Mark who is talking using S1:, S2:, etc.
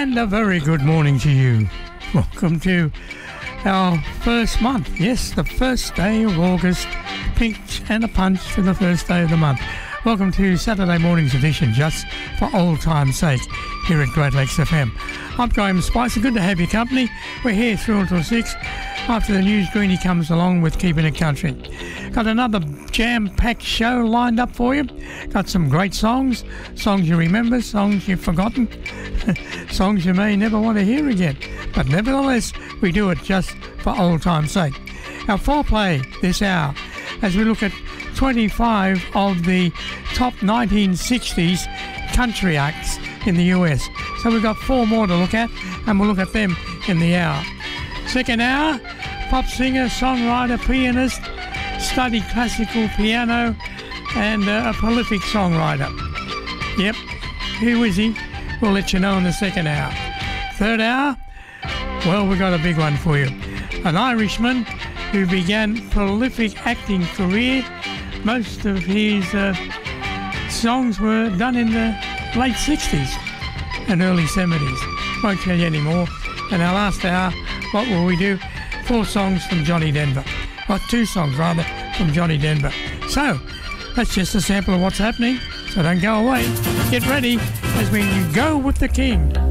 S1: And a very good morning to you. Welcome to our first month. Yes, the first day of August. Pinch and a punch for the first day of the month. Welcome to Saturday morning's edition, just for old time's sake, here at Great Lakes FM. I'm Graham Spicer. Good to have your company. We're here through until 6. After the news, Greenie comes along with Keeping It Country. Got another jam-packed show lined up for you. Got some great songs you remember, songs you've forgotten, songs you may never want to hear again. But nevertheless, we do it just for old time's sake. Our foreplay this hour, as we look at 25 of the top 1960s country acts in the US. So we've got 4 more to look at, and we'll look at them in the hour. Second hour, pop singer, songwriter, pianist, studied classical piano, and a prolific songwriter. Yep, who is he? We'll let you know in the second hour. Third hour, well, we've got a big one for you. An Irishman who began prolific acting career. Most of his songs were done in the late 60s and early 70s. Won't tell you anymore. And our last hour, what will we do? 4 songs from Johnny Denver. Or 2 songs, rather, from Johnny Denver. So, that's just a sample of what's happening. So don't go away. Get ready as we go with the King.